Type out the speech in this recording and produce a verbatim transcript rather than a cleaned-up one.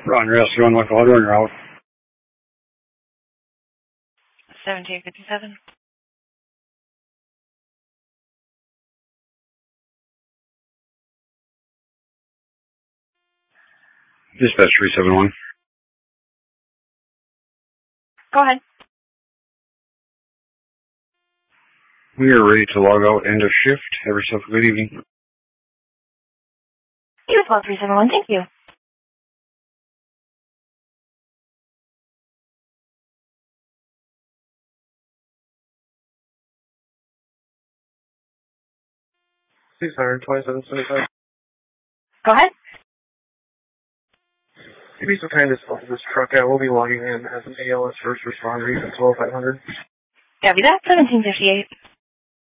Ron, rescue on Michael Hudler, you're out. seventeen fifty-seven. Dispatch three seven one. Go ahead. We are ready to log out, end of shift. Have yourself a good evening. You as well, three seven one. Thank you. six hundred twenty-seven seventy-five. Go ahead. Give me some time to stop this truck. I will be logging in as an A L S first responder at twelve five hundred. Copy that. seventeen fifty-eight.